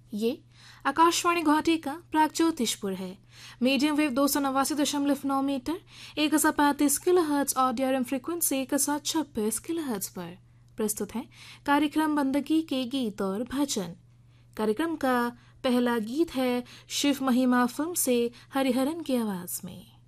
ये आकाशवाणी गुवाहाटी का प्रागज्योतिषपुर है। मीडियम वेव 289.9 मीटर 1035 किलोहर्ट्ज और DRM फ्रीक्वेंसी 126 किलोहर्ट्ज पर प्रस्तुत है कार्यक्रम बंदगी के गीत और भजन। कार्यक्रम का पहला गीत है शिव महिमा फिल्म से हरिहरन की आवाज में।